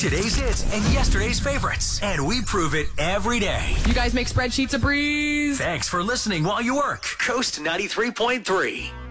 today's hits and yesterday's favorites. And we prove it every day. You guys make spreadsheets a breeze. Thanks for listening while you work. Coast 93.3.